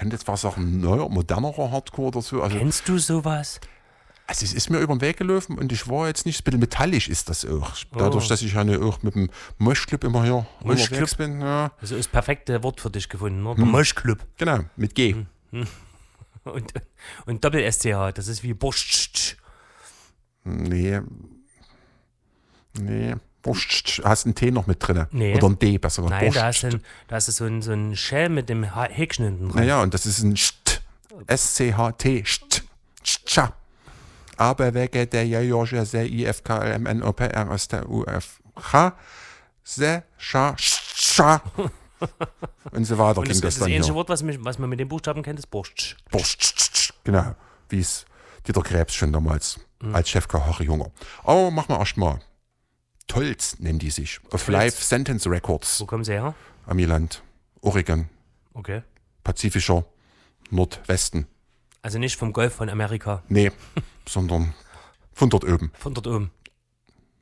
könnte jetzt was sagen, neuer, modernerer Hardcore oder so. Also, Kennst du sowas? also es ist mir über den Weg gelaufen und ich war jetzt nicht, ein bisschen metallisch ist das auch. Dadurch, dass ich ja auch mit dem Moschclub immer hier unterwegs bin. Ja. Also ist das perfekte Wort für dich gefunden, ne? Der Moschclub. Genau, mit G. Und Doppel-SCH, das ist wie Borscht. Nee. Borscht, hast du einen T noch mit drin? Nee. Oder ein D, besser gesagt. Nein, da ist so ein Shell mit dem Häkchen hinten drin. Naja, und das ist ein St. S-C-H-T. St. Scha. Aber wege der Jorge se IFKLMNOPRSTUF. Se, Scha, Scha. Und so weiter Und ging das das dann ähnliche hier. Wort, was man mit den Buchstaben kennt, ist Borscht. Borscht. Genau, wie es Dieter Krebs schon damals als Chefkoch Harry Hunger. Aber machen wir erstmal. Tolz nennen die sich. Auf Live Sentence Records. Wo kommen sie her? Amiland, Oregon, Okay. Pazifischer Nordwesten. Also nicht vom Golf von Amerika. Nee, sondern von dort oben. Von dort oben.